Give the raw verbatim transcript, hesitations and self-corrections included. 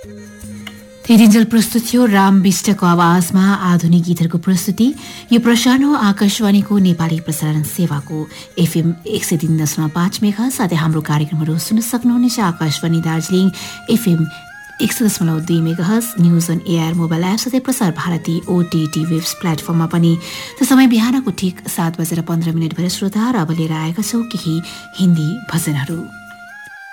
थिरिन्जल प्रस्तुत थियो राम विष्टको आवाजमा आधुनिक गीतहरूको प्रस्तुति। यो प्रसारण हो आकाशवाणीको नेपाली प्रसारण सेवाको एफएम एक सय तीन दशमलव पाँच मेगा। साथै हाम्रो कार्यक्रमहरू सुन्न सक्नुहुनेछ आकाशवाणी दार्जिलिङ एफएम एक सय दशमलव दुई megahertz, news on AR mobile app साथै प्रसार भारती ओटीटी वेब प्लेटफर्ममा पनि। त्यो समय बिहानको ठिक सात बजेर पन्ध्र मिनट भएर श्रोता र अब लिएर आएका छौं केही हिन्दी भजनहरू।